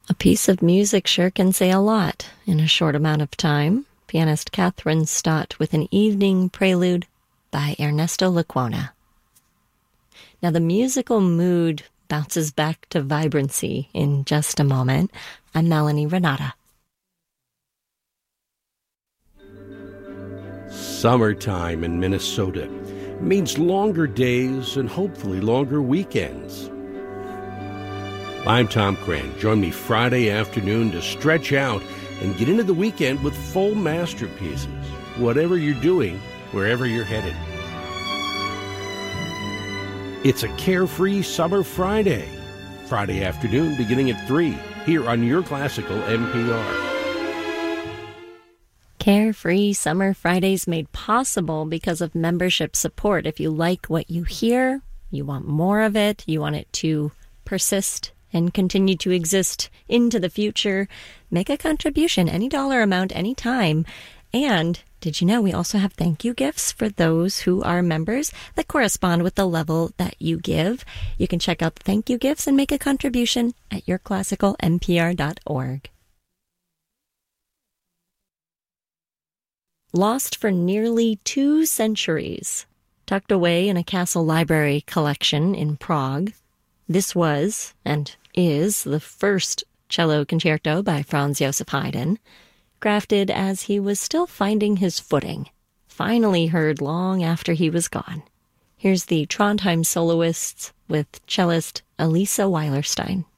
A piece of music sure can say a lot in a short amount of time. Pianist Catherine Stott with an evening prelude by Ernesto Lecuona. Now the musical mood bounces back to vibrancy in just a moment. I'm Melanie Renata. Summertime in Minnesota means longer days and hopefully longer weekends. I'm Tom Cran. Join me Friday afternoon to stretch out and get into the weekend with full masterpieces, whatever you're doing, wherever you're headed. It's a carefree summer Friday. Friday afternoon beginning at 3 here on Your Classical NPR. Carefree Summer Fridays made possible because of membership support. If you like what you hear, you want more of it, you want it to persist and continue to exist into the future, make a contribution, any dollar amount, any time. And did you know we also have thank you gifts for those who are members that correspond with the level that you give? You can check out the thank you gifts and make a contribution at yourclassicalnpr.org. Lost for nearly 2 centuries, tucked away in a castle library collection in Prague, this was, and is, the first cello concerto by Franz Joseph Haydn, crafted as he was still finding his footing, finally heard long after he was gone. Here's the Trondheim soloists with cellist Elisa Weilerstein.